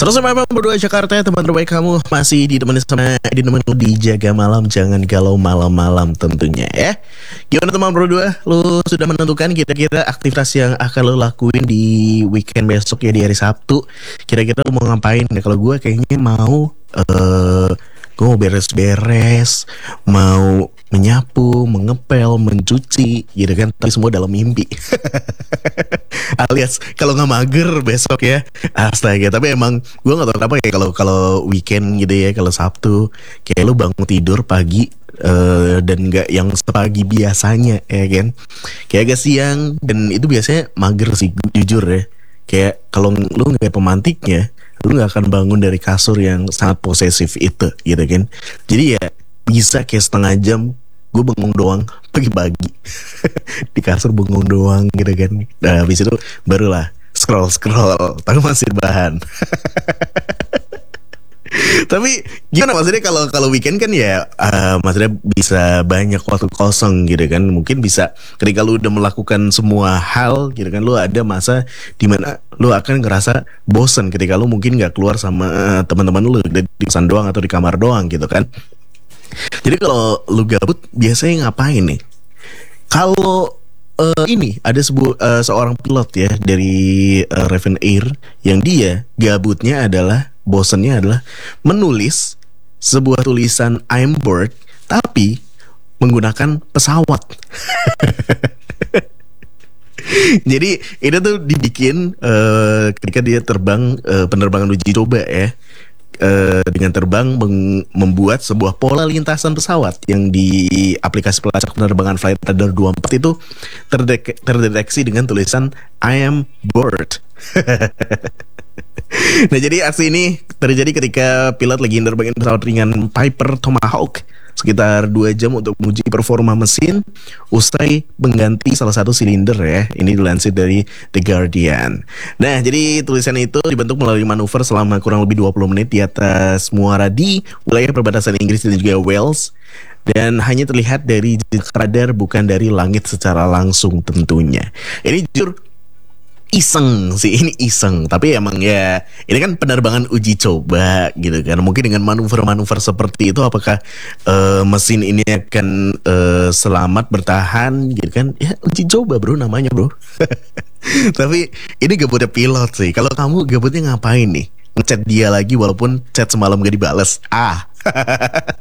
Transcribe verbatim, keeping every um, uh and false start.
Terus memang berdua Jakarta, teman terbaik kamu masih ditemani sama ditemani di Jaga Malam, jangan galau malam-malam tentunya ya. Gimana teman berdua, lu sudah menentukan kira-kira aktivitas yang akan lu lakuin di weekend besok ya, di hari Sabtu? Kira-kira lu mau ngapain? Ya, kalau gue kayaknya mau eh gue mau beres-beres, mau menyapu, mengepel, mencuci, gitu kan. Tapi semua dalam mimpi. Alias kalau nggak mager besok ya, astaga. Tapi emang gue nggak tahu kenapa ya, kalau kalau weekend gitu ya, kalau Sabtu kayak lu bangun tidur pagi eh, dan nggak yang sepagi biasanya ya kan, kayak agak siang, dan itu biasanya mager sih jujur ya. Kayak kalau lu nggak pemantiknya, lu nggak akan bangun dari kasur yang sangat posesif itu gitu kan. Jadi ya bisa kayak setengah jam gue bengong doang pagi-pagi di kasur, bengong doang gitu kan. Nah habis itu barulah scroll scroll tapi masih bahan. Tapi gimana maksudnya, kalau kalau weekend kan ya uh, maksudnya bisa banyak waktu kosong gitu kan. Mungkin bisa ketika lu udah melakukan semua hal gitu kan, lu ada masa dimana lu akan ngerasa bosen ketika lu mungkin gak keluar sama uh, teman-teman lu, di kosan doang atau di kamar doang gitu kan. Jadi kalau lu gabut biasanya ngapain nih? Kalau uh, ini ada sebuah uh, seorang pilot ya dari uh, Raven Air, yang dia gabutnya adalah, bosennya adalah menulis sebuah tulisan I'm bored tapi menggunakan pesawat. Jadi ini tuh dibikin uh, ketika dia terbang uh, penerbangan uji coba ya. Uh, dengan terbang meng- membuat sebuah pola lintasan pesawat yang di aplikasi pelacak penerbangan Flight Radar dua puluh empat itu terdek- terdeteksi dengan tulisan I am bored. Nah jadi aksi ini terjadi ketika pilot lagi nerbangin pesawat ringan Piper Tomahawk sekitar dua jam untuk menguji performa mesin usai mengganti salah satu silinder ya. Ini dilansir dari The Guardian. Nah jadi tulisan itu dibentuk melalui manuver selama kurang lebih dua puluh menit di atas muara di wilayah perbatasan Inggris dan juga Wales, dan hanya terlihat dari radar, bukan dari langit secara langsung tentunya. Ini jujur iseng sih, ini iseng. Tapi emang ya ini kan penerbangan uji coba gitu kan. Mungkin dengan manuver-manuver seperti itu, apakah uh, mesin ini akan uh, selamat bertahan gitu kan. Ya uji coba bro namanya bro. Tapi ini gabutnya pilot sih. Kalau kamu gabutnya ngapain nih? Ngechat dia lagi walaupun chat semalam gak dibales. Ah.